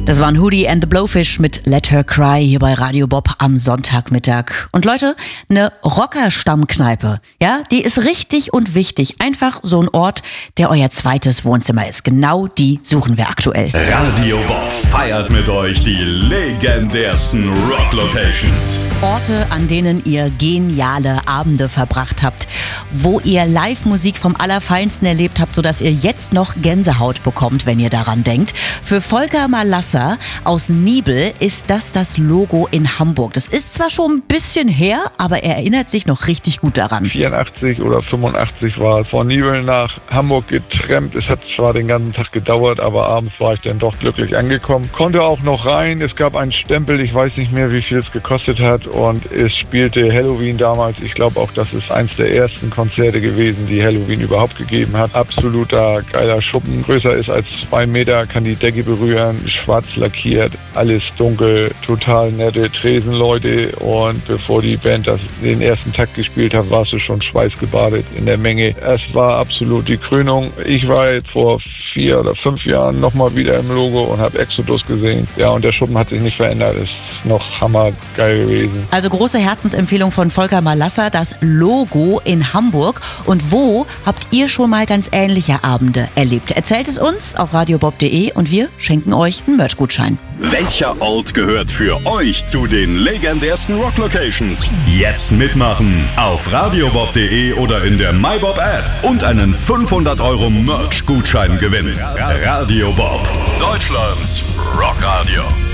Das waren Hootie and the Blowfish mit Let Her Cry hier bei Radio Bob am Sonntagmittag. Und Leute, eine Rocker-Stammkneipe, ja, die ist richtig und wichtig. Einfach so ein Ort, der euer zweites Wohnzimmer ist. Genau die suchen wir aktuell. Radio Bob feiert mit euch die legendärsten Rock-Locations. Orte, an denen ihr geniale Abende verbracht habt, wo ihr Live-Musik vom Allerfeinsten erlebt habt, sodass ihr jetzt noch Gänsehaut bekommt, wenn ihr daran denkt. Für Volker Malasser aus Niebel ist das Logo in Hamburg. Das ist zwar schon ein bisschen her, aber er erinnert sich noch richtig gut daran. 84 oder 85 war es von Niebel nach Hamburg getrennt. Es hat zwar den ganzen Tag gedauert, aber abends war ich dann doch glücklich angekommen. Konnte auch noch rein. Es gab einen Stempel, ich weiß nicht mehr, wie viel es gekostet hat. Und es spielte Helloween damals. Ich glaube auch, das ist eins der ersten Konzerte gewesen, die Helloween überhaupt gegeben hat. Absoluter geiler Schuppen. Größer ist als 2 Meter, kann die Decke berühren. Schwarz lackiert, alles dunkel. Total nette Tresenleute. Und bevor die Band den ersten Takt gespielt hat, warst du schon schweißgebadet in der Menge. Es war absolut die Krönung. Ich war jetzt vor 4 oder 5 Jahren nochmal wieder im Logo und habe Exodus gesehen. Ja, und der Schuppen hat sich nicht verändert. Ist noch hammergeil gewesen. Also große Herzensempfehlung von Volker Malasser, das Logo in Hamburg. Und wo habt ihr schon mal ganz ähnliche Abende erlebt? Erzählt es uns auf radiobob.de und wir schenken euch einen Merch-Gutschein. Welcher Ort gehört für euch zu den legendärsten Rock-Locations? Jetzt mitmachen auf radiobob.de oder in der MyBob-App und einen 500€ Merch-Gutschein gewinnen. Radio Bob, Deutschlands Rockradio.